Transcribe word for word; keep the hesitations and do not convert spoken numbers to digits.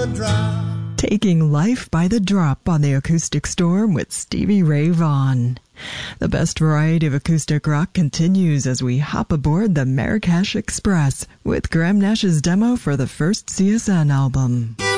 drop. Taking life by the drop on the Acoustic Storm with Stevie Ray Vaughan. The best variety of acoustic rock continues as we hop aboard the Marrakesh Express with Graham Nash's demo for the first C S N album.